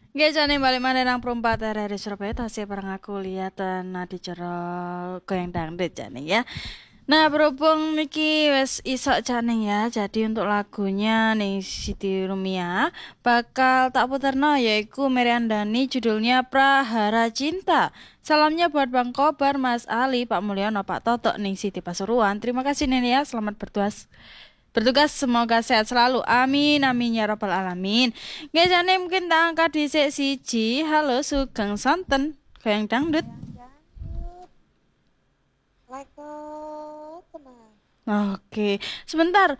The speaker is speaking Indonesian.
Nggih jane balik maneh nang Perumpat RRI Surabaya tasih bareng aku lihat adicara goyang dangdut jane ya. Nah, berhubung niki wes isok jane ya, jadi untuk lagunya nih Siti Rumia bakal tak puterno yaiku Meriandani judulnya Prahara Cinta. Salamnya buat Bang Kobar, Mas Ali, Pak Mulyono, Pak Toto nih Siti Pasuruan. Terima kasih nih ya, selamat bertugas semoga sehat selalu. Amin amin ya rabbal alamin. Nggih jane mungkin tak angkat dhisik siji. Halo Sugeng Sonten, goyang dangdut. Goyang dangdut, like a tenang. Oke, sebentar.